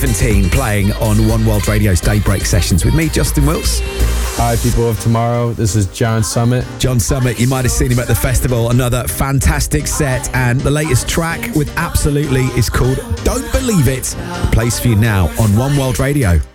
17 playing on One World Radio's Daybreak Sessions with me, Justin Wills. Hi, people of tomorrow. This is John Summit. John Summit, you might have seen him at the festival. Another fantastic set, and the latest track with Absolutely is called Don't Believe It. Plays for you now on One World Radio.